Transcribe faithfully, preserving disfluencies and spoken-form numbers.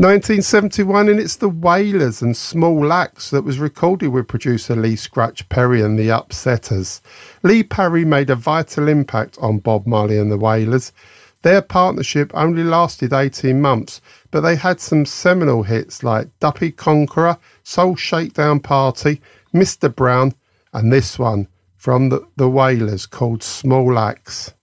nineteen seventy-one, and it's the Wailers and Small Axe that was recorded with producer Lee Scratch Perry and the Upsetters. Lee Perry made a vital impact on Bob Marley and the Wailers. Their partnership only lasted eighteen months, but they had some seminal hits like Duppy Conqueror, Soul Shakedown Party, Mister Brown, and this one from the, the Wailers called Small Axe.